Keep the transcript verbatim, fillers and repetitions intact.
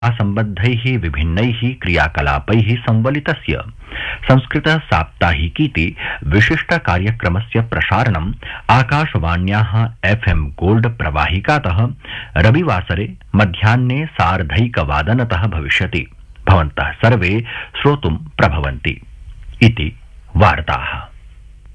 सम्बद्धैः विभिन्नैः क्रियाकलापैः संवलितस्य संस्कृत साप्ताहिकीति विशिष्ट कार्यक्रमस्य प्रसारणम् आकाशवाण्याः एफएम गोल्ड प्रवाहिकातः रविवासरे मध्याह्ने सार्धैकवादनतः भविष्यति। भवन्तः सर्वे श्रोतुं प्रभवन्ति इति वार्ताः।